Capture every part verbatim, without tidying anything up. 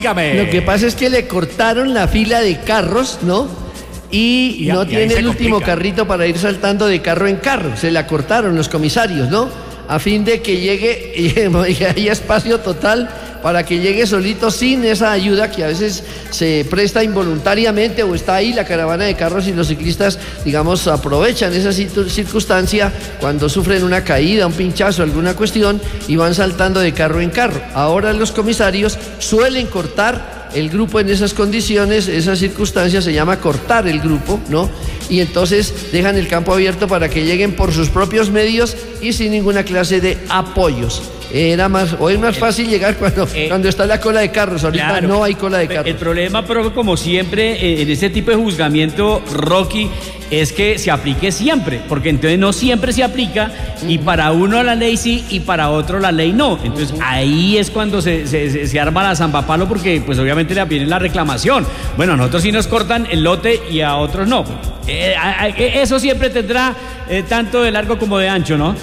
Dígame. Lo que pasa es que le cortaron la fila de carros, ¿no? Y, Y, no y tiene el último complica. carrito para ir saltando de carro en carro. Se la cortaron los comisarios, ¿no? A fin de que llegue y haya espacio total para que llegue solito sin esa ayuda que a veces se presta involuntariamente o está ahí la caravana de carros y los ciclistas, digamos, aprovechan esa circunstancia cuando sufren una caída, un pinchazo, alguna cuestión y van saltando de carro en carro. Ahora los comisarios suelen cortar el grupo en esas condiciones, esa circunstancia se llama cortar el grupo, ¿no? Y entonces dejan el campo abierto para que lleguen por sus propios medios y sin ninguna clase de apoyos. Era más, o es más fácil llegar cuando, eh, cuando está la cola de carros, ahorita claro. no hay cola de carros. El problema, pero como siempre, eh, en este tipo de juzgamiento, Rocky, es que se aplique siempre, porque entonces no siempre se aplica, y para uno la ley sí, y para otro la ley no. Entonces ahí es cuando se, se, se arma la zambapalo, porque pues obviamente le viene la reclamación. Bueno, a nosotros sí nos cortan el lote y a otros no. Eh, a, a, eso siempre tendrá eh, tanto de largo como de ancho, ¿no?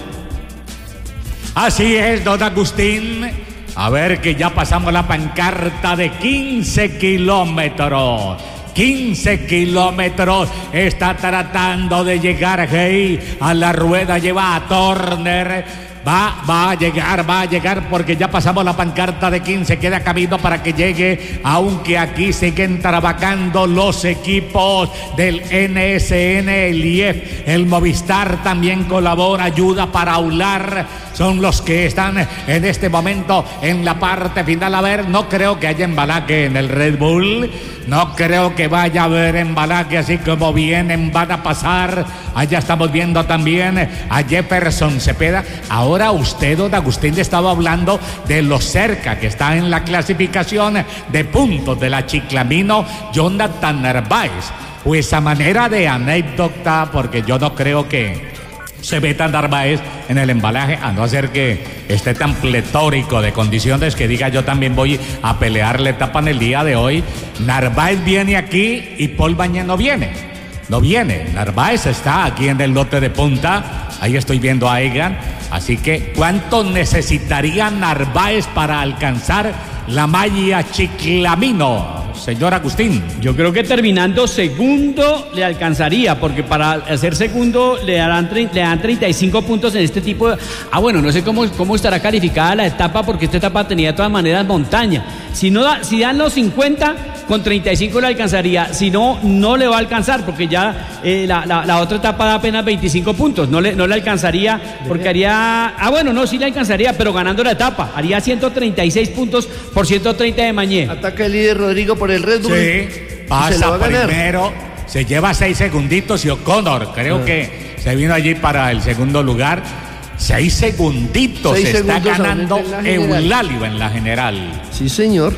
Así es, don Agustín. A ver que ya pasamos la pancarta de quince kilómetros. quince kilómetros. Está tratando de llegar Hey a la rueda. Lleva a Turner. Va, va a llegar, va a llegar porque ya pasamos la pancarta de quince, queda camino para que llegue, aunque aquí siguen trabajando los equipos del N S N, el I E F, el Movistar también colabora, ayuda para aular, son los que están en este momento en la parte final. A ver, no creo que haya embalaje en el Red Bull, no creo que vaya a haber embalaje, así como vienen, van a pasar. Allá estamos viendo también a Jefferson Cepeda. Ahora usted, don Agustín, le estaba hablando de lo cerca que está en la clasificación de puntos de la Chiclamino, Jonathan Narváez. Pues a manera de anécdota, porque yo no creo que se meta Narváez en el embalaje, a no ser que esté tan pletórico de condiciones que diga yo también voy a pelear la etapa en el día de hoy. Narváez viene aquí y Paul Bañez no viene. No viene, Narváez está aquí en el lote de punta, ahí estoy viendo a Egan, así que ¿cuánto necesitaría Narváez para alcanzar la malla Chiclamino, señor Agustín? Yo creo que terminando segundo le alcanzaría, porque para hacer segundo le darán, le dan treinta y cinco puntos en este tipo de... Ah, bueno, no sé cómo, cómo estará calificada la etapa, porque esta etapa tenía de todas maneras montaña. Si, no da, si dan los cincuenta, con treinta y cinco le alcanzaría. Si no, no le va a alcanzar, porque ya eh, la, la, la otra etapa da apenas veinticinco puntos. No le, no le alcanzaría, porque haría... Ah, bueno, no, sí le alcanzaría, pero ganando la etapa. Haría ciento treinta y seis puntos por ciento treinta de Mañé. Ataca el líder Rodrigo por el Red Bull. Sí, pasa primero, se lleva seis segunditos y O'Connor, creo ah. que se vino allí para el segundo lugar. Seis segunditos seis se está segundos ganando en Eulalio en la general. Sí, señor.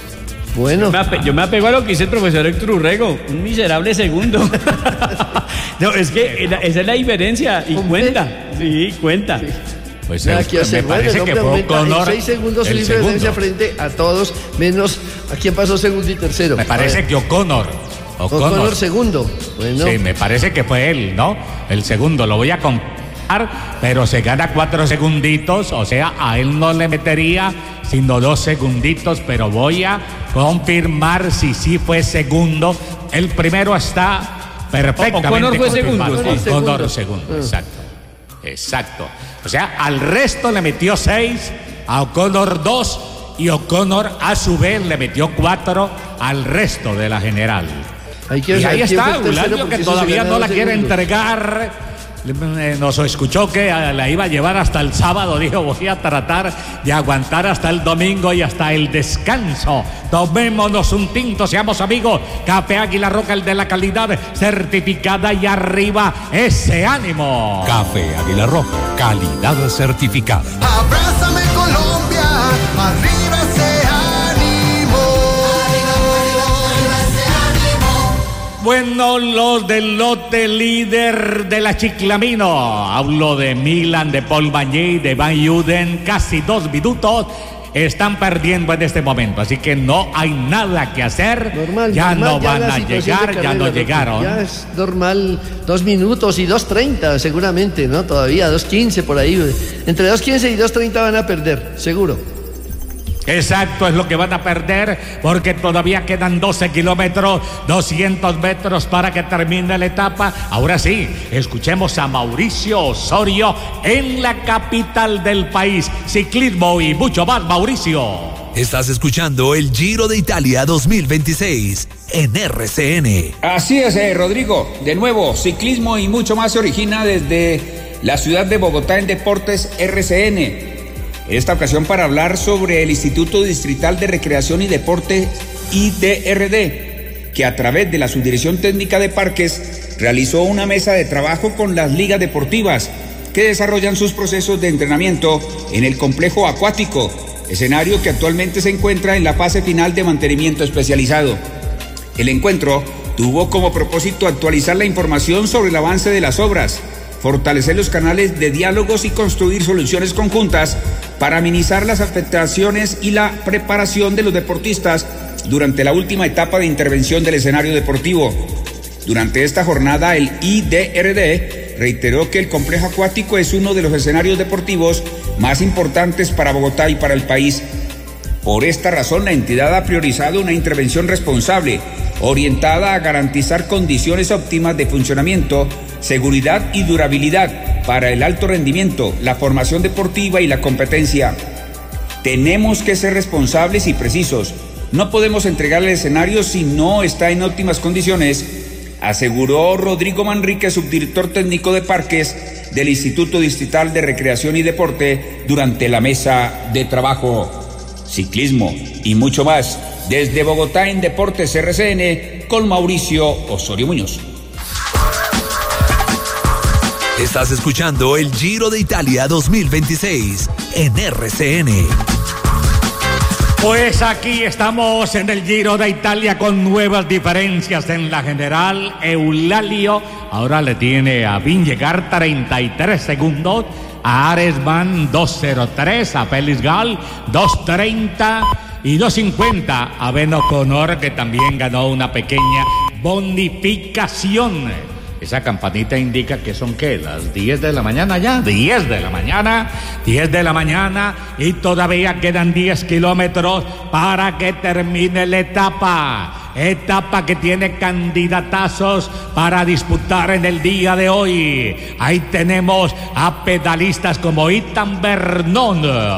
Bueno. Yo me, ape, yo me apego a lo que dice el profesor Héctor Urrego, un miserable segundo. No, es que esa es la diferencia y cuenta. Sí, cuenta. Sí. Pues el, me hacer, parece bueno, que fue O'Connor seis segundos de diferencia frente a todos, menos a quien pasó segundo y tercero. Me parece que O'Connor. O'Connor. O'Connor segundo. Bueno. Sí, me parece que fue él, ¿no? El segundo, lo voy a contar, pero se gana cuatro segunditos, o sea, a él no le metería sino dos segunditos, pero voy a confirmar si sí fue segundo. El primero está perfectamente O'Connor fue segundo. O'Connor segundo, uh. exacto. Exacto. O sea, al resto le metió seis, a O'Connor dos, y O'Connor a su vez le metió cuatro al resto de la general. Hay que y ahí está, Eulalio, que todavía no la quiere segundos. entregar. Nos escuchó que la iba a llevar hasta el sábado. Dijo, voy a tratar de aguantar hasta el domingo y hasta el descanso. Tomémonos un tinto, seamos amigos. Café Águila Roja, el de la calidad certificada, y arriba ese ánimo. Café Águila Roja, calidad certificada. Abrázame Colombia, arriba ese ánimo. Bueno, los del lote líder de la Chiclamino, hablo de Milan, de Paul Bañez, de Van Juden, casi dos minutos están perdiendo en este momento, así que no hay nada que hacer. Normal, ya normal, no ya van a llegar, carrera, ya no llegaron. Ya es normal, dos minutos y dos treinta seguramente, ¿no? Todavía, dos quince por ahí. Entre dos quince y dos treinta van a perder, seguro. Exacto, es lo que van a perder porque todavía quedan doce kilómetros, doscientos metros para que termine la etapa. Ahora sí, escuchemos a Mauricio Osorio en la capital del país. Ciclismo y mucho más, Mauricio. Estás escuchando el Giro de Italia dos mil veintiséis en R C N. Así es, eh, Rodrigo. De nuevo, ciclismo y mucho más se origina desde la ciudad de Bogotá en Deportes R C N. Esta ocasión para hablar sobre el Instituto Distrital de Recreación y Deporte I D R D, que a través de la Subdirección Técnica de Parques realizó una mesa de trabajo con las ligas deportivas que desarrollan sus procesos de entrenamiento en el complejo acuático, escenario que actualmente se encuentra en la fase final de mantenimiento especializado. El encuentro tuvo como propósito actualizar la información sobre el avance de las obras, fortalecer los canales de diálogos y construir soluciones conjuntas para minimizar las afectaciones y la preparación de los deportistas durante la última etapa de intervención del escenario deportivo. Durante esta jornada, el I D R D reiteró que el complejo acuático es uno de los escenarios deportivos más importantes para Bogotá y para el país. Por esta razón, la entidad ha priorizado una intervención responsable, orientada a garantizar condiciones óptimas de funcionamiento, seguridad y durabilidad para el alto rendimiento, la formación deportiva y la competencia. Tenemos que ser responsables y precisos. No podemos entregar el escenario si no está en óptimas condiciones, aseguró Rodrigo Manrique, subdirector técnico de parques del Instituto Distrital de Recreación y Deporte, durante la mesa de trabajo. Ciclismo y mucho más desde Bogotá en Deportes R C N con Mauricio Osorio Muñoz. Estás escuchando el Giro de Italia dos mil veintiséis en R C N. Pues aquí estamos en el Giro de Italia con nuevas diferencias en la general. Eulalio ahora le tiene a Vingegaard treinta y tres segundos, a Aresman dos cero tres, a Félix Gall dos treinta y dos cincuenta a Ben O'Connor, que también ganó una pequeña bonificación. Esa campanita indica que son, ¿qué? Las diez de la mañana ya, diez de la mañana, diez de la mañana y todavía quedan diez kilómetros para que termine la etapa. Etapa que tiene candidatazos para disputar en el día de hoy. Ahí tenemos a pedalistas como Ethan Vernon.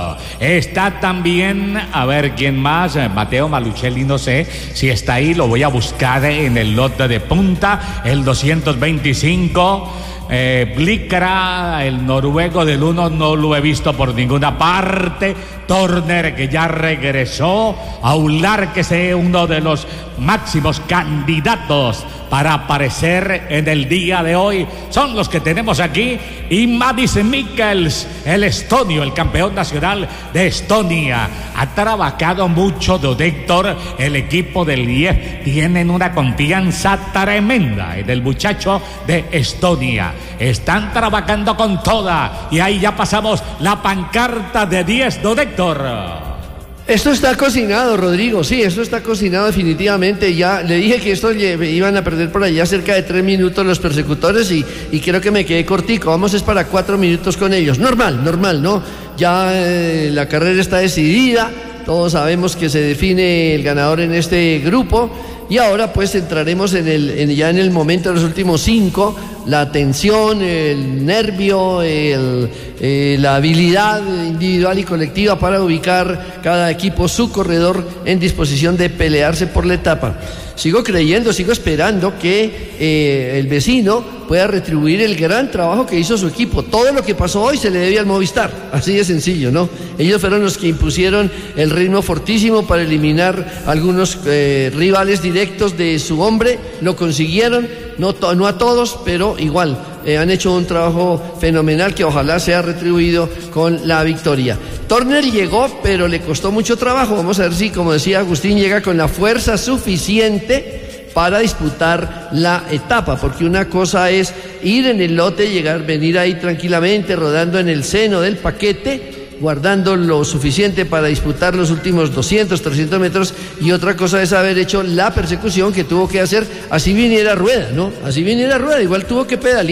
Está también, a ver quién más, Mateo Malucelli, no sé si está ahí, lo voy a buscar en el lote de punta, el doscientos veinticinco. Eh, Blikra, el noruego del uno, no lo he visto por ninguna parte. Torner, que ya regresó. Aular, que es uno de los máximos candidatos para aparecer en el día de hoy, son los que tenemos aquí. Y Mads Mikkels, el estonio, el campeón nacional de Estonia. Ha trabajado mucho de Héctor, el equipo del I E F. Tienen una confianza tremenda en el muchacho de Estonia. Están trabajando con toda. Y ahí ya pasamos la pancarta de diez de Héctor. Esto está cocinado, Rodrigo, sí, esto está cocinado definitivamente. Ya le dije que esto iban a perder por allá cerca de tres minutos los persecutores y, y creo que me quedé cortico. Vamos, es para cuatro minutos con ellos. Normal, normal, ¿no? Ya eh, la carrera está decidida, todos sabemos que se define el ganador en este grupo y ahora pues entraremos en el, en, ya en el momento de los últimos cinco. La tensión, el nervio, el, eh, la habilidad individual y colectiva para ubicar cada equipo su corredor en disposición de pelearse por la etapa. Sigo creyendo, sigo esperando que eh, el vecino pueda retribuir el gran trabajo que hizo su equipo. Todo lo que pasó hoy se le debe al Movistar, así de sencillo, ¿no? Ellos fueron los que impusieron el ritmo fortísimo para eliminar algunos eh, rivales directos de su hombre. Lo consiguieron, no, to- no a todos, pero igual eh, han hecho un trabajo fenomenal que ojalá sea retribuido con la victoria. Torner llegó, pero le costó mucho trabajo. Vamos a ver si, como decía Agustín, llega con la fuerza suficiente para disputar la etapa, porque una cosa es ir en el lote, llegar, venir ahí tranquilamente, rodando en el seno del paquete, guardando lo suficiente para disputar los últimos doscientos, trescientos metros, y otra cosa es haber hecho la persecución que tuvo que hacer, así viniera rueda, ¿no? Así viniera rueda, igual tuvo que pedalear.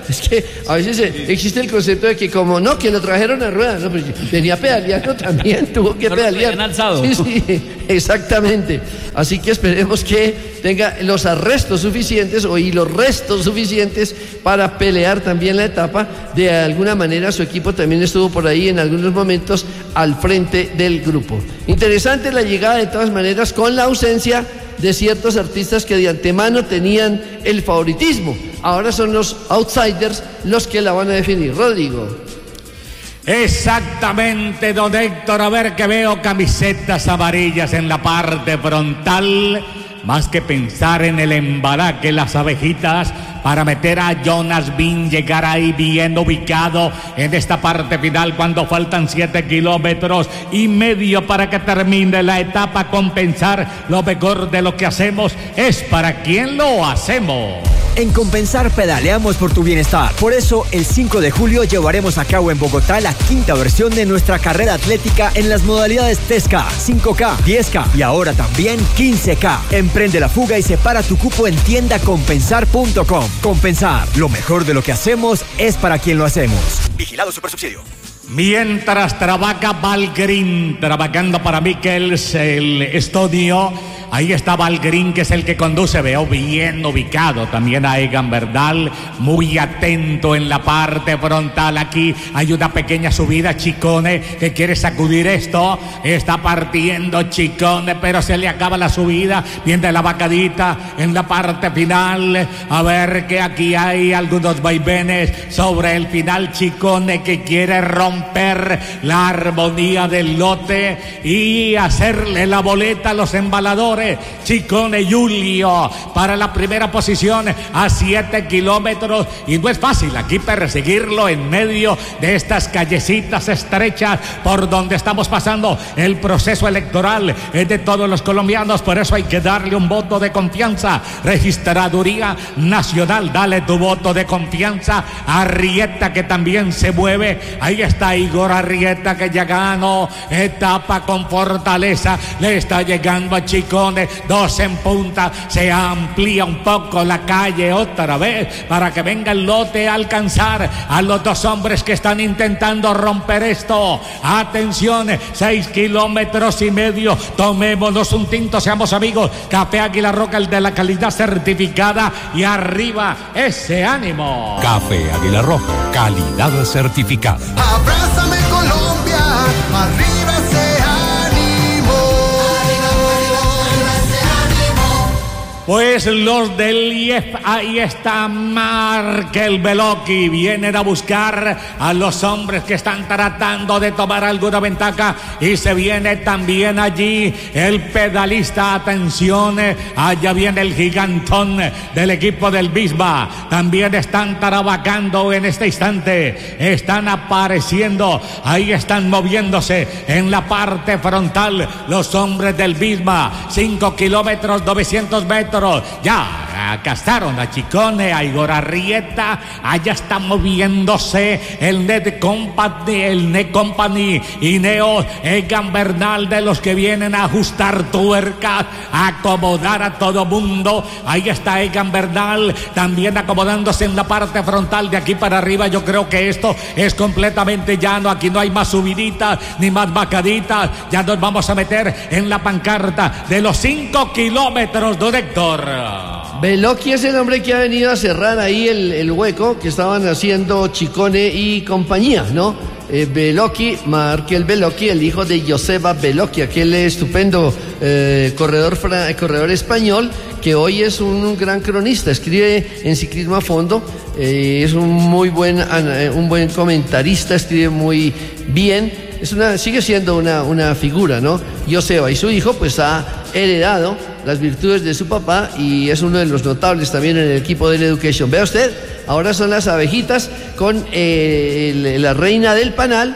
Es que a veces eh, existe el concepto de que como no, que lo trajeron a rueda, no, pues venía pedaleando también, tuvo que No lo pedalear. traían alzado. Sí, sí, exactamente. Así que esperemos que tenga los arrestos suficientes o y los restos suficientes para pelear también la etapa. De alguna manera su equipo también estuvo por ahí en algunos momentos al frente del grupo. Interesante la llegada de todas maneras con la ausencia de ciertos artistas que de antemano tenían el favoritismo. Ahora son los outsiders los que la van a definir. Rodrigo. Exactamente, don Héctor, a ver que veo camisetas amarillas en la parte frontal. Más que pensar en el embaraque, las abejitas, para meter a Jonas Bin, llegar ahí bien ubicado en esta parte final cuando faltan siete kilómetros y medio para que termine la etapa. Compensar, lo mejor de lo que hacemos es para quien lo hacemos. En Compensar pedaleamos por tu bienestar. Por eso, el cinco de julio llevaremos a cabo en Bogotá la quinta versión de nuestra carrera atlética en las modalidades tres K, cinco K, diez K y ahora también quince K. Emprende la fuga y separa tu cupo en tienda compensar punto com. Compensar, lo mejor de lo que hacemos es para quien lo hacemos. Vigilado Supersubsidio. Mientras trabaja Valgrín, trabajando para Mikkels, el estonio. Ahí está Valgrín, que es el que conduce. Veo bien ubicado también a Egan Bernal, muy atento en la parte frontal. Aquí hay una pequeña subida. Ciccone, que quiere sacudir esto. Está partiendo Ciccone, pero se le acaba la subida. Viene la bacadita en la parte final. A ver que aquí hay algunos vaivenes sobre el final. Ciccone, que quiere romper la armonía del lote y hacerle la boleta a los embaladores. Ciccone Giulio para la primera posición a siete kilómetros, y no es fácil aquí perseguirlo en medio de estas callecitas estrechas por donde estamos pasando. El proceso electoral es de todos los colombianos, por eso hay que darle un voto de confianza. Registraduría Nacional, dale tu voto de confianza. Arrieta, que también se mueve, ahí está Igor Arrieta, que ya ganó etapa con fortaleza, le está llegando a Ciccone. Dos en punta, se amplía un poco la calle otra vez para que venga el lote a alcanzar a los dos hombres que están intentando romper esto. Atención, seis kilómetros y medio, tomémonos un tinto, seamos amigos. Café Águila Roja, el de la calidad certificada, y arriba ese ánimo. Café Águila Roja, calidad certificada. Abrázame Colombia, arriba ese ánimo. Pues los del I E F, ahí está Markel Beloki, vienen a buscar a los hombres que están tratando de tomar alguna ventaja, y se viene también allí el pedalista. Atención, allá viene el gigantón del equipo del Visma, también están trabajando en este instante, están apareciendo, ahí están moviéndose en la parte frontal los hombres del Visma. Cinco kilómetros, novecientos metros. Ya castaron a Ciccone, a Igor Arrieta. Allá está moviéndose el Net Company, el Net Company y Neo Egan Bernal, de los que vienen a ajustar tuercas, a acomodar a todo mundo. Ahí está Egan Bernal también acomodándose en la parte frontal. De aquí para arriba yo creo que esto es completamente llano. Aquí no hay más subiditas ni más bacaditas. Ya nos vamos a meter en la pancarta de los cinco kilómetros, director. Beloki es el hombre que ha venido a cerrar ahí el, el hueco que estaban haciendo Ciccone y compañía, ¿no? Eh, Beloki, Markel Beloki, el hijo de Joseba Beloki, aquel estupendo eh, corredor, fra, corredor español, que hoy es un, un gran cronista, escribe en Ciclismo a Fondo, eh, es un muy buen, un buen comentarista, escribe muy bien. Es una, sigue siendo una, una figura, ¿no? Joseba, y su hijo pues ha heredado las virtudes de su papá y es uno de los notables también en el equipo del Education. Vea usted, ahora son las abejitas con eh, el, la reina del panal, que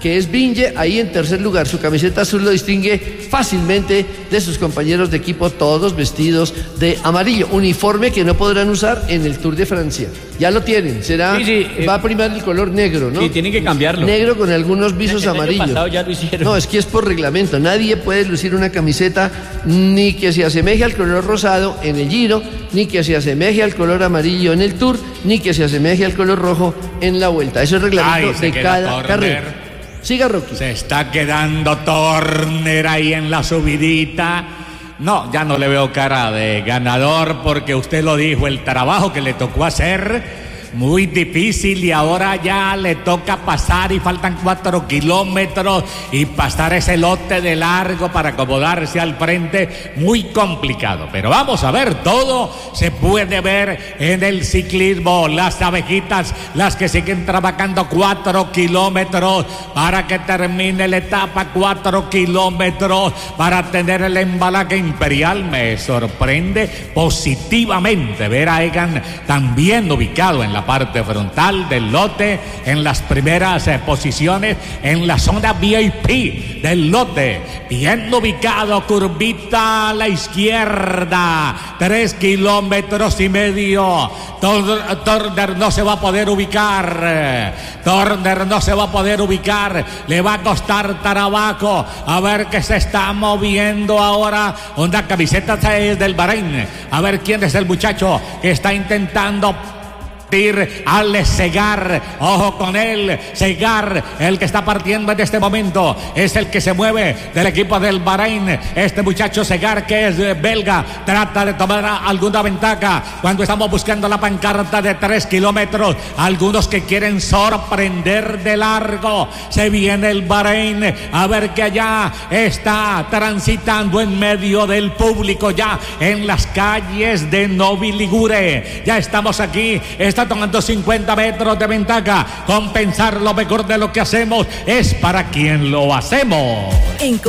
que es Vinge, ahí en tercer lugar. Su camiseta azul lo distingue fácilmente de sus compañeros de equipo, todos vestidos de amarillo, uniforme que no podrán usar en el Tour de Francia. Ya lo tienen, será, sí, sí, eh, va a primar el color negro, ¿no? Sí, tienen que cambiarlo. Negro con algunos visos el año amarillos. pasado ya lo hicieron. No, es que es por reglamento. Nadie puede lucir una camiseta ni que se asemeje al color rosado en el Giro, ni que se asemeje al color amarillo en el Tour, ni que se asemeje al color rojo en la Vuelta. Eso es reglamento Ay, se de queda cada Turner. carrera. Siga, Rocky. Se está quedando Turner ahí en la subidita. No, ya no le veo cara de ganador porque usted lo dijo, el trabajo que le tocó hacer muy difícil y ahora ya le toca pasar y faltan cuatro kilómetros y pasar ese lote de largo para acomodarse al frente, muy complicado. Pero vamos a ver, todo se puede ver en el ciclismo. Las abejitas, las que siguen trabajando cuatro kilómetros para que termine la etapa, cuatro kilómetros para tener el embalaje imperial. Me sorprende positivamente ver a Egan también ubicado en la parte frontal del lote, en las primeras eh, posiciones, en la zona V I P del lote, bien ubicado, curvita a la izquierda, tres kilómetros y medio. Turner no se va a poder ubicar, Turner no se va a poder ubicar, le va a costar trabajo. A ver qué se está moviendo ahora, una camiseta del Bahrein, a ver quién es el muchacho que está intentando al Segar, ojo con él, Segar, el que está partiendo en este momento, es el que se mueve del equipo del Bahrein, este muchacho Segar que es belga, trata de tomar alguna ventaja cuando estamos buscando la pancarta de tres kilómetros, algunos que quieren sorprender de largo, se viene el Bahrein, a ver que allá está transitando en medio del público, ya en las calles de Novi Ligure, ya estamos aquí, está tomando cincuenta metros de ventaja. Compensar lo mejor de lo que hacemos es para quien lo hacemos.